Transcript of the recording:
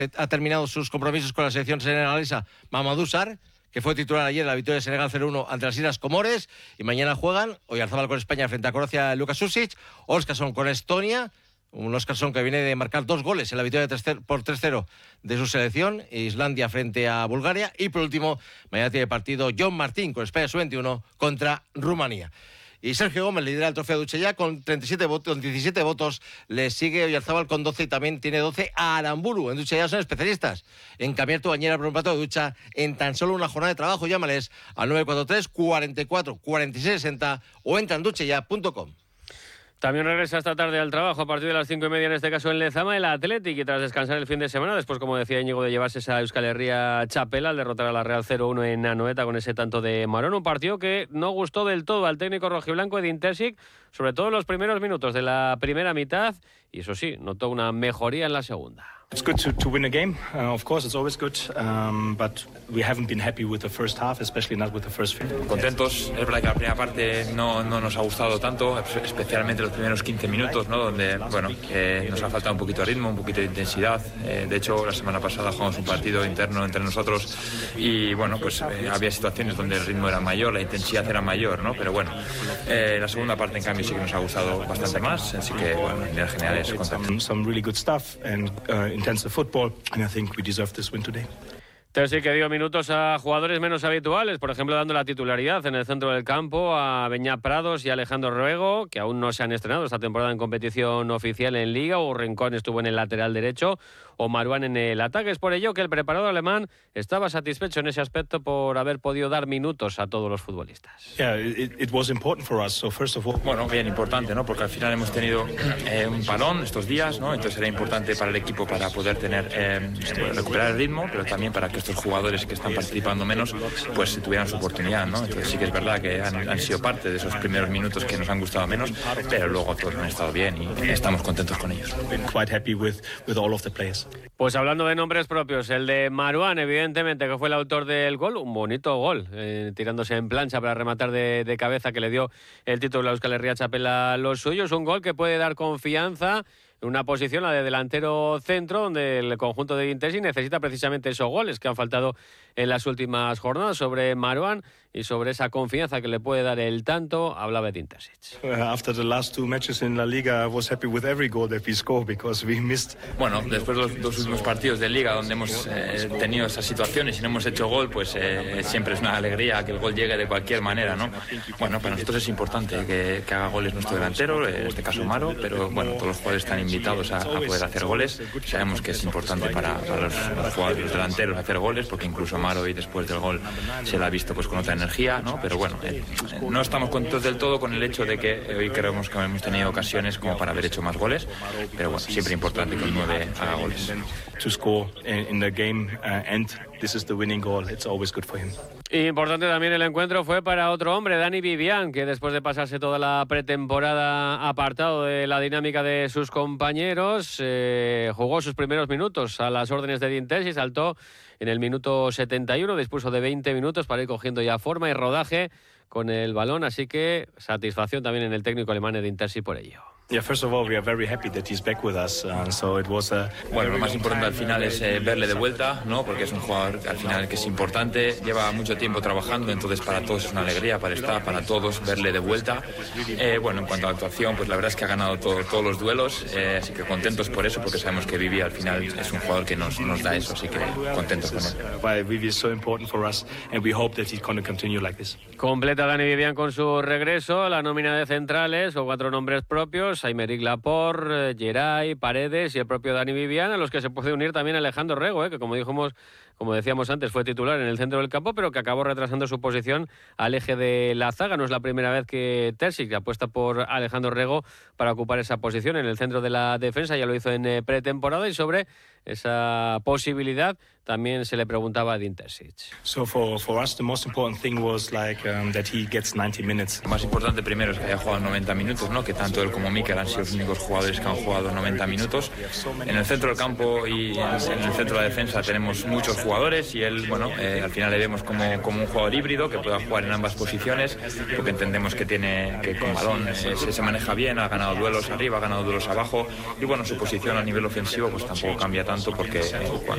ha terminado sus compromisos con la selección senegalesa Mamadou Sarr, que fue titular ayer en la victoria de Senegal 0-1 ante las Islas Comores, y mañana juegan Oyarzabal con España frente a Croacia, Luka Susic, Óskarsson con Estonia, un Óskarsson que viene de marcar 2 goles en la victoria por 3-0 de su selección, Islandia frente a Bulgaria, y por último, mañana tiene partido John Martín con España Sub-21 contra Rumanía. Y Sergio Gómez lidera el trofeo Duchella con 17 votos, le sigue Oyarzabal con 12 y también tiene 12 a Aramburu. En Duchella son especialistas en cambiar tu bañera por un plato de ducha en tan solo una jornada de trabajo. Llámales al 943 44 46 60 o entra en duchella.com. También regresa esta tarde al trabajo a partir de las 5:30, en este caso en Lezama, el Athletic, y tras descansar el fin de semana, después, como decía Íñigo, de llevarse esa Euskal Herria Txapela al derrotar a la Real 0-1 en Anoeta con ese tanto de Marón, un partido que no gustó del todo al técnico rojiblanco Edin Terzic, sobre todo en los primeros minutos de la primera mitad, y eso sí, notó una mejoría en la segunda. It's good to win a game. Of course, it's always good, but we haven't been happy with the first half, especially not with the first 15. Contentos. Es verdad que la primera parte no nos ha gustado tanto, especialmente los primeros 15 minutos, ¿no? Donde, bueno, nos ha faltado un poquito de ritmo, un poquito de intensidad. De hecho, la semana pasada jugamos un partido interno entre nosotros y, bueno, pues había situaciones donde el ritmo era mayor, la intensidad era mayor, ¿no? Pero bueno, la segunda parte, en cambio, sí que nos ha gustado bastante más, así que, bueno, en general es contento. Some really good stuff and intensive football, and I think we deserve this win today. Terzic que dio minutos a jugadores menos habituales, por ejemplo dando la titularidad en el centro del campo a Beñat Prados y a Alejandro Ruego, que aún no se han estrenado esta temporada en competición oficial en Liga, o Rincón estuvo en el lateral derecho, o Marouane en el ataque. Es por ello que el preparador alemán estaba satisfecho en ese aspecto por haber podido dar minutos a todos los futbolistas. Yeah, it was important for us. So first of all, bueno, bien importante, ¿no? Porque al final hemos tenido un parón estos días, ¿no? Entonces era importante para el equipo para poder tener recuperar el ritmo, pero también para que estos jugadores que están participando menos pues tuvieran su oportunidad, ¿no? Entonces sí que es verdad que han sido parte de esos primeros minutos que nos han gustado menos, pero luego todos han estado bien y estamos contentos con ellos. Pues hablando de nombres propios, el de Marouane, evidentemente, que fue el autor del gol, un bonito gol, tirándose en plancha para rematar de cabeza, que le dio el título a Euskal Herria Txapela a los suyos, un gol que puede dar confianza en una posición, la de delantero centro, donde el conjunto de Intesi necesita precisamente esos goles que han faltado en las últimas jornadas. Sobre Marouane y sobre esa confianza que le puede dar el tanto, hablaba Edin Terzic. After the last 2 matches in la Liga, I was happy with every goal that we scored because we missed. Bueno, después de los 2 últimos partidos de Liga donde hemos tenido esas situaciones y no hemos hecho gol, pues siempre es una alegría que el gol llegue de cualquier manera, ¿no? Bueno, para nosotros es importante que haga goles nuestro delantero, en este caso Maro, pero bueno, todos los jugadores están invitados a poder hacer goles. Sabemos que es importante para los jugadores, los delanteros, hacer goles, porque incluso Maro hoy después del gol se la ha visto pues con otra energía, ¿no? Pero bueno, no estamos contentos del todo con el hecho de que hoy creemos que hemos tenido ocasiones como para haber hecho más goles, pero bueno, siempre importante que el 9 haga goles. To score in the game and this is the winning goal. It's always good for him. Importante también el encuentro fue para otro hombre, Dani Vivian, que después de pasarse toda la pretemporada apartado de la dinámica de sus compañeros, jugó sus primeros minutos a las órdenes de Edin Terzic, saltó en el minuto 71, dispuso de 20 minutos para ir cogiendo ya forma y rodaje con el balón, así que satisfacción también en el técnico alemán Edin Terzic por ello. Yeah, first of all, we are very happy that he's back with us. So it was bueno, lo más importante al final es verle de vuelta, ¿no? Porque es un jugador al final que es importante, lleva mucho tiempo trabajando, entonces para todos es una alegría, para todos verle de vuelta. Bueno, en cuanto a la actuación, pues la verdad es que ha ganado todos los duelos, así que contentos por eso, porque sabemos que Vivi al final es un jugador que nos da eso, así que contentos con él. Vivi is so important for us and we hope that he's going to continue like this. Completa Dani Vivian con su regreso, la nómina de centrales o 4 nombres propios: Aymeric Laporte, Geray, Paredes y el propio Dani Vivian, a los que se puede unir también Alejandro Rego, que como decíamos antes, fue titular en el centro del campo, pero que acabó retrasando su posición al eje de la zaga. No es la primera vez que Terzic apuesta por Alejandro Rego para ocupar esa posición en el centro de la defensa, ya lo hizo en pretemporada, y sobre esa posibilidad también se le preguntaba a Edin Terzic. So for us the most important thing was that he gets 90 minutes. Lo más importante primero es que haya jugado 90 minutos, ¿no? Que tanto él como Mikel han sido los únicos jugadores que han jugado 90 minutos. En el centro del campo y en el centro de la defensa tenemos muchos jugadores y él, bueno, al final le vemos como un jugador híbrido que pueda jugar en ambas posiciones, porque entendemos que con balón se maneja bien, ha ganado duelos arriba, ha ganado duelos abajo, y bueno, su posición a nivel ofensivo pues tampoco cambia tanto, porque